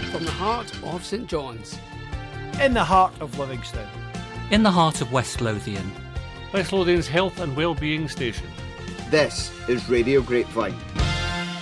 From the heart of St John's. In the heart of Livingston. In the heart of West Lothian. West Lothian's health and well-being station. This is Radio Grapevine.